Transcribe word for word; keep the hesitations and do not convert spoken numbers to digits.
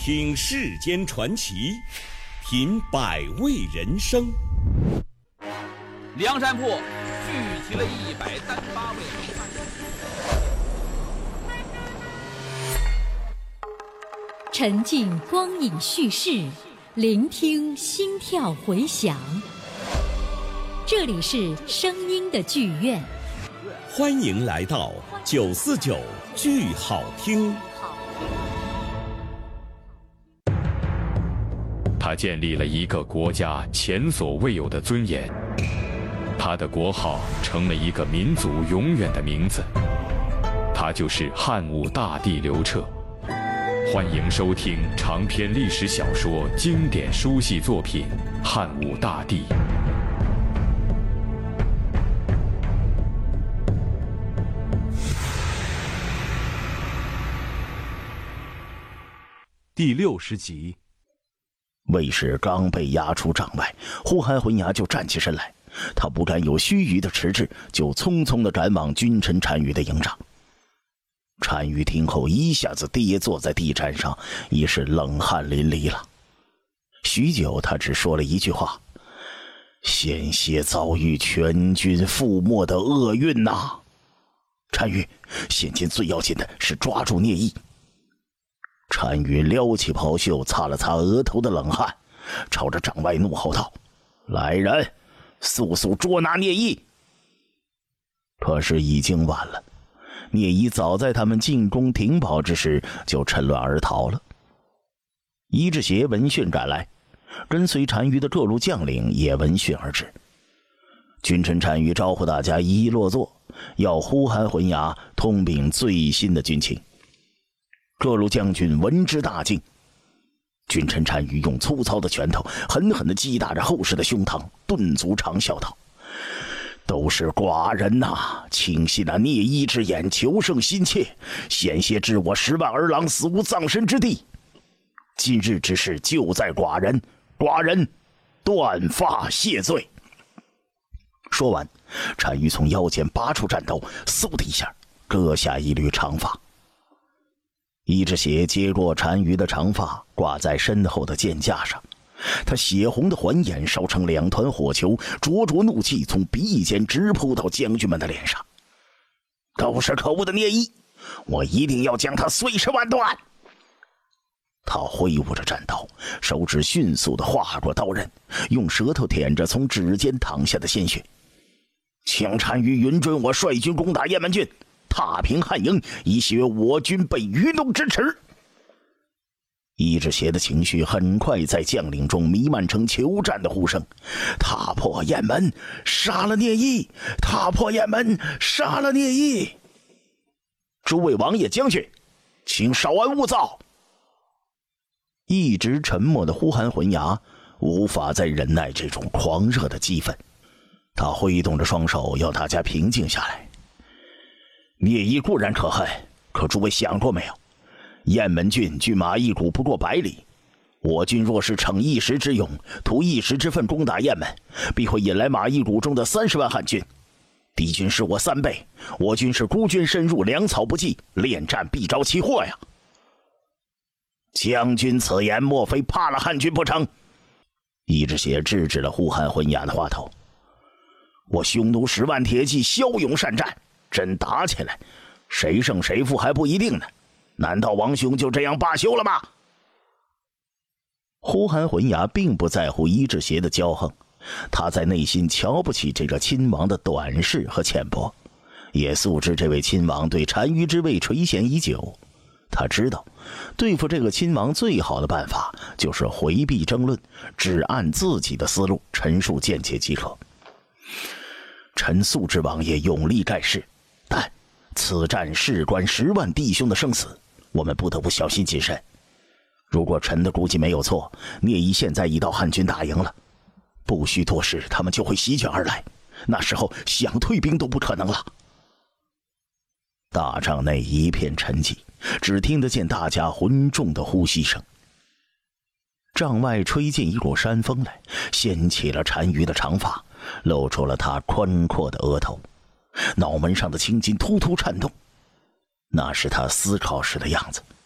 听世间传奇，品百味人生。 梁山泊聚集了一百三十八位好汉， 沉浸光影叙事，聆听心跳回响。这里是声音的剧院， 欢迎来到九四九剧好听。 他建立了一个国家前所未有的尊严，他的国号成了一个民族永远的名字，他就是汉武大帝刘彻。欢迎收听长篇历史小说经典书系作品《汉武大帝》。 第六十集。 卫士刚被押出帐外，呼韩浑牙就站起身来，他不敢有须臾的迟滞，就匆匆地赶往君臣单于的营帐。单于听后一下子跌坐在地毯上，已是冷汗淋漓了。许久，他只说了一句话：险些遭遇全军覆没的厄运呐！单于，现今最要紧的是抓住聂毅。单于撩起袍袖，擦了擦额头的冷汗，朝着帐外怒吼道：来人，速速捉拿聂毅！可是已经晚了，聂毅早在他们进攻停保之时就趁乱而逃了。伊稚邪闻讯赶来，跟随单于的各路将领也闻讯而至。君臣单于招呼大家一一落座，要呼韩浑牙通禀最新的军情。各路将军闻之大惊，君臣单于用粗糙的拳头狠狠地击打着后世的胸膛，顿足长啸道：都是寡人呐、啊，轻信那聂毅之言，求胜心切，险些置我十万儿郎死无葬身之地。今日之事就在寡人，寡人断发谢罪。说完，单于从腰间拔出战刀，嗖的一下割下一缕长发。伊稚邪接过单于的长发，挂在身后的剑架上，他血红的环眼烧成两团火球，灼灼怒气从鼻翼间直扑到将军们的脸上。都是可恶的聂毅，我一定要将他碎尸万段！他挥舞着战刀，手指迅速地划过刀刃，用舌头舔着从指尖淌下的鲜血。请单于允准我率军攻打雁门郡，踏平汉营，以雪我军被愚弄之耻。伊稚邪的情绪很快在将领中弥漫成求战的呼声：踏破雁门，杀了聂毅！踏破雁门，杀了聂毅！诸位王爷将军，请稍安勿躁。一直沉默的呼韩浑牙无法再忍耐这种狂热的激愤，他挥动着双手要大家平静下来。聂毅固然可恨，可诸位想过没有？雁门郡距马邑谷不过百里，我军若是逞一时之勇，图一时之愤攻打雁门，必会引来马邑谷中的三十万汉军。敌军是我三倍，我军是孤军深入，粮草不济，恋战必招其祸呀！将军此言，莫非怕了汉军不成？伊稚邪制止了呼韩浑牙的话头。我匈奴十万铁骑骁勇善战，真打起来，谁胜谁负还不一定呢。难道王兄就这样罢休了吗？呼韩浑牙并不在乎伊稚邪的骄横，他在内心瞧不起这个亲王的短视和浅薄，也素知这位亲王对单于之位垂涎已久。他知道对付这个亲王最好的办法就是回避争论，只按自己的思路陈述见解即可。臣素知王爷勇力盖世，但此战事关十万弟兄的生死，我们不得不小心谨慎。如果臣的估计没有错，聂毅现在已到汉军大营了，不需多时，他们就会席卷而来，那时候想退兵都不可能了。大帐内一片沉寂，只听得见大家浑重的呼吸声。帐外吹进一股山风来，掀起了单于的长发，露出了他宽阔的额头，脑门上的青筋突突颤动，那是他思考时的样子。